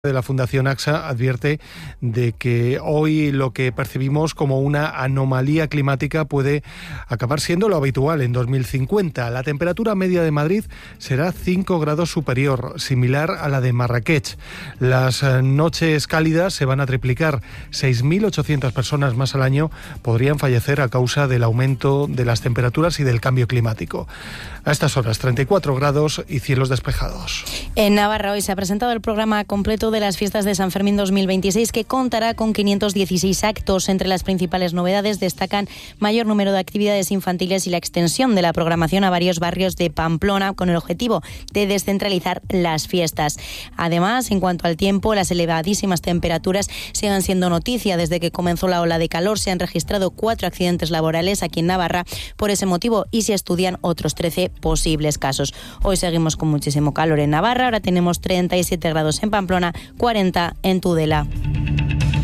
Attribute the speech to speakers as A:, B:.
A: de la Fundación AXA advierte de que hoy lo que percibimos como una anomalía climática puede acabar siendo lo habitual en 2050. La temperatura media de Madrid será 5 grados superior, similar a la de Marrakech. Las noches cálidas se van a triplicar. 6.800 personas más al año podrían fallecer a causa del aumento de las temperaturas y del cambio climático. A estas horas, 34 grados y cielos despejados.
B: En Navarra hoy se ha presentado el programa completo de las fiestas de San Fermín 2026, que contará con 516 actos. Entre las principales novedades destacan mayor número de actividades infantiles y la extensión de la programación a varios barrios de Pamplona, con el objetivo de descentralizar las fiestas. Además, en cuanto al tiempo, las elevadísimas temperaturas siguen siendo noticia. Desde que comenzó la ola de calor se han registrado 4 accidentes laborales aquí en Navarra por ese motivo y se estudian otros 13 posibles casos. Hoy seguimos con muchísimo calor en Navarra. Ahora tenemos 37 grados en Pamplona, 40 en Tudela.